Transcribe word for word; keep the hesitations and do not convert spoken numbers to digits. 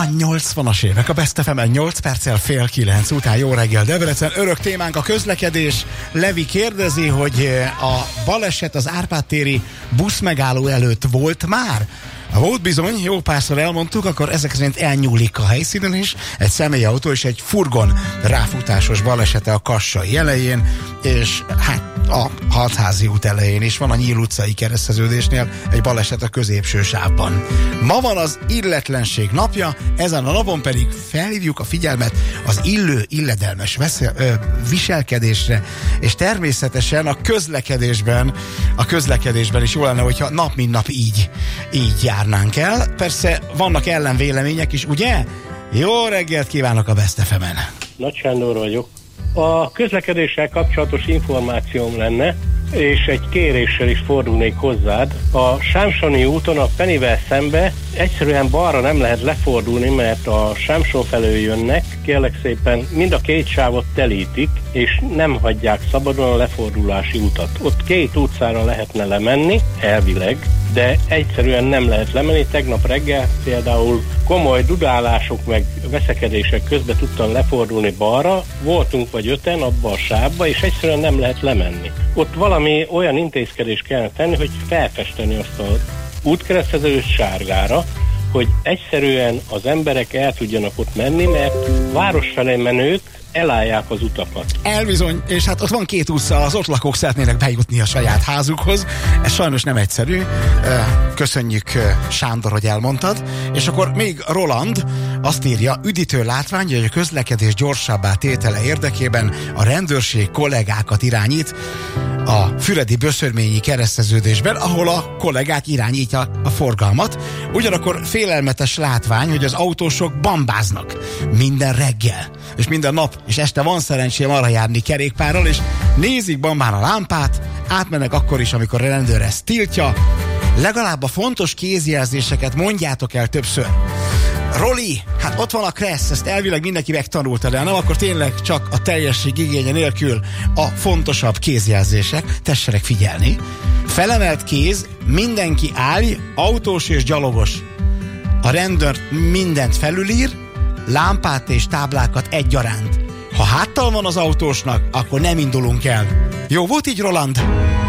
A nyolcvanas évek, a Best ef emen nyolc perccel fél kilenc után. Jó reggel Debrecen, örök témánk a közlekedés. Levi kérdezi, hogy a baleset az Árpád téri buszmegálló előtt volt már? Ha volt bizony, jó párszor elmondtuk, akkor ezek szerint elnyúlik a helyszínen is egy személyautó és egy furgon ráfutásos balesete a Kassai elején, és hát a Hatházi út elején is van, a Nyíl utcai kereszteződésnél egy baleset a középső sávban. Ma van az illetlenség napja, ezen a napon pedig felhívjuk a figyelmet az illő, illedelmes veszel, ö, viselkedésre, és természetesen a közlekedésben, a közlekedésben is jó lenne, hogyha nap mint nap így, így járnánk el. Persze vannak ellenvélemények is, ugye? Jó reggelt kívánok a Best ef emen! Nagy Sándor vagyok. A közlekedéssel kapcsolatos információm lenne, és egy kéréssel is fordulnék hozzád. A Sámsoni úton a Penivel szembe egyszerűen balra nem lehet lefordulni, mert a Sámson felől jönnek, kérlek szépen mind a két sávot telítik, és nem hagyják szabadon a lefordulási utat. Ott két utcára lehetne lemenni, elvileg, de egyszerűen nem lehet lemenni. Tegnap reggel például komoly dudálások meg veszekedések közben tudtam lefordulni balra, voltunk vagy öten abba a sávba, és egyszerűen nem lehet lemenni. Ott valami olyan intézkedést kellene tenni, hogy felfesteni azt az útkereszteződést sárgára, hogy egyszerűen az emberek el tudjanak ott menni, mert város felé menők elállják az utakat. Elbizony, és hát ott van két utca, az ott lakók szeretnének bejutni a saját házukhoz. Ez sajnos nem egyszerű. Köszönjük, Sándor, hogy elmondtad. És akkor még Roland azt írja, üdítő látvány, hogy a közlekedés gyorsabbá tétele érdekében a rendőrség kollégákat irányít a füredi böszörményi kereszteződésben, ahol a kollégák irányítja a forgalmat. Ugyanakkor félelmetes látvány, hogy az autósok bambáznak minden reggel, és minden nap, és este van szerencsém arra járni kerékpárral, és nézik bambán a lámpát, átmennek akkor is, amikor a rendőr ezt tiltja. Legalább a fontos kézjelzéseket mondjátok el többször. Roli, hát ott van a Kressz, ezt elvileg mindenki megtanulta, de nem, akkor tényleg csak a teljesség igénye nélkül a fontosabb kézjelzések, tessenek figyelni. Felemelt kéz, mindenki állj, autós és gyalogos. A rendőr mindent felülír, lámpát és táblákat egyaránt. Ha háttal van az autósnak, akkor nem indulunk el. Jó volt így, Roland?